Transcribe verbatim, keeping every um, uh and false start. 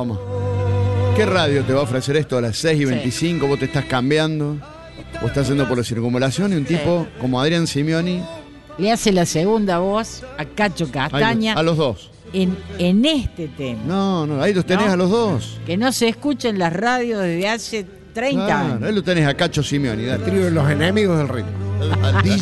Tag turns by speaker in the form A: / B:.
A: Toma. ¿Qué radio te va a ofrecer esto a las seis y veinticinco? Sí. Vos te estás cambiando, vos estás haciendo por la circunvalación y un sí. tipo como Adrián Simeoni
B: le hace la segunda voz a Cacho Castaña.
A: Ahí, a los dos.
B: En, en este tema.
A: No, no, ahí los tenés ¿no? a los dos.
B: Que no se escucha en las radios desde hace treinta
A: claro,
B: años.
A: Ahí lo tenés a Cacho Simeoni.
C: Escriben los enemigos del ritmo.